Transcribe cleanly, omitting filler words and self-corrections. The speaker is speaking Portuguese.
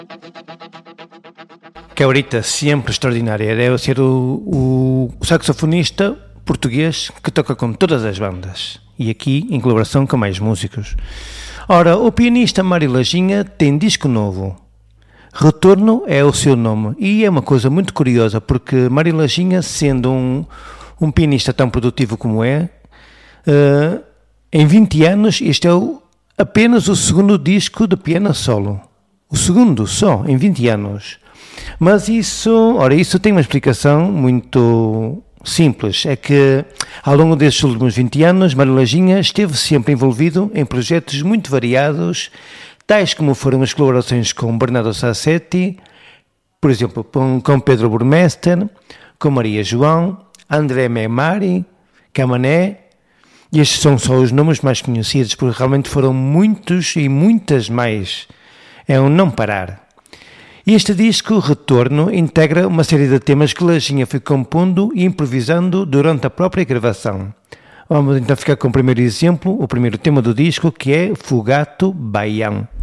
Cabrita, sempre extraordinária. Deve ser o saxofonista português que toca com todas as bandas. E aqui em colaboração com mais músicos. Ora, o pianista Mário Lajinha tem disco novo. Retorno é o seu nome. E é uma coisa muito curiosa, porque Mário Lajinha, sendo um pianista tão produtivo como é, em 20 anos, este é apenas o segundo disco de piano solo. O segundo só, em 20 anos. Mas isso tem uma explicação muito simples. É que ao longo destes últimos 20 anos, Mário Lajinha esteve sempre envolvido em projetos muito variados, tais como foram as colaborações com Bernardo Sassetti, por exemplo, com Pedro Burmester, com Maria João, André Memari, Camané. E estes são só os nomes mais conhecidos, porque realmente foram muitos e muitas mais. É um não parar. E este disco, Retorno, integra uma série de temas que Lajinha foi compondo e improvisando durante a própria gravação. Vamos então ficar com o primeiro exemplo, o primeiro tema do disco, que é Fugato Baião.